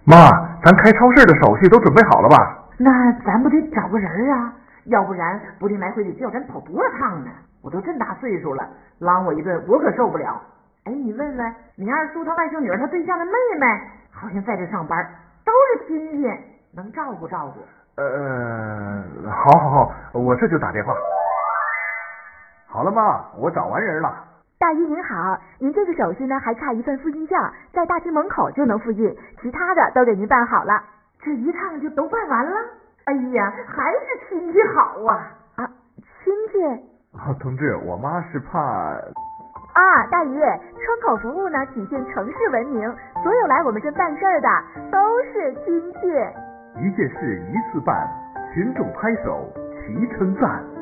妈，咱开超市的手续都准备好了吧？ 那咱不得找个人啊？要不然不定来回得叫咱跑多少趟呢？我都这么大岁数了，浪我一顿我可受不了。哎，你问问你二叔他外甥女儿他对象的妹妹，好像在这上班，都是亲戚，能照顾照顾。 好，我这就打电话。好了妈，我找完人了。 大姨您好，您这个手续呢还差一份复印件，在大厅门口就能复印，其他的都给您办好了。 这一趟就都办完了？哎呀，还是亲戚好啊！ 啊，亲戚？ 同志，我妈是怕…… 啊，大姨，窗口服务呢体现城市文明，所有来我们这办事儿的都是亲戚。 一件事一次办，群众拍手齐称赞。